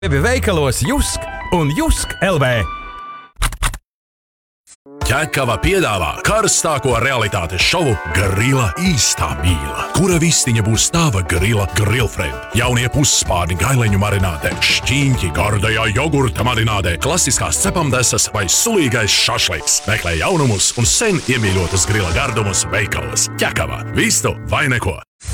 Veikalos Jusk un Jusk LV. Ķekava piedāvā karstāko realitātes šovu Grila īstā mīla, kura vistiņa būs tava grila grillfriend. Jaunie pusspārni gaileņu marinādē, šķīņķi gardajā jogurta marinādē, klasiskās cepamdesas vai sulīgais šašliks. Meklē jaunumus un sen iemīļotus grila gardumus veikalos. Ķekava. Vistu vai neko.